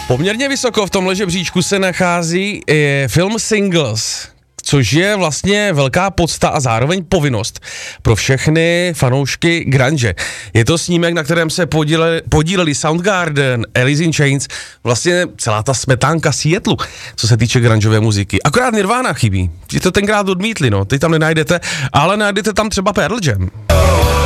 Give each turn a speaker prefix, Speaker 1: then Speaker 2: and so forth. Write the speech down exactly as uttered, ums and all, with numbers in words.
Speaker 1: Poměrně vysoko v tomhle žebříčku se nachází e, film Singles, což je vlastně velká podsta a zároveň povinnost pro všechny fanoušky grunge. Je to snímek, na kterém se podíleli, podíleli Soundgarden, Alice in Chains, vlastně celá ta smetánka Seattlu, co se týče grungeové muziky. Akorát Nirvana chybí, ti to tenkrát odmítli, no, ty tam nenajdete, ale najdete tam třeba Pearl Jam.